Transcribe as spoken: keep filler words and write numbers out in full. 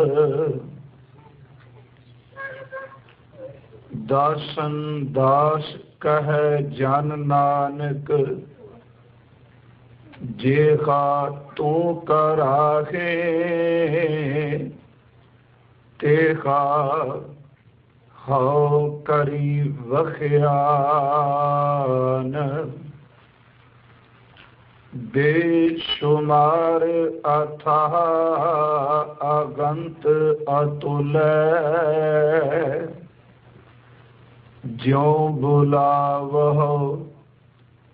दासन दास कह जन नानक जेखा तू कराहे तेखा हौ करी वखियान। बेशुमार अथाह अगंत अतुल ज्यों बुलावहो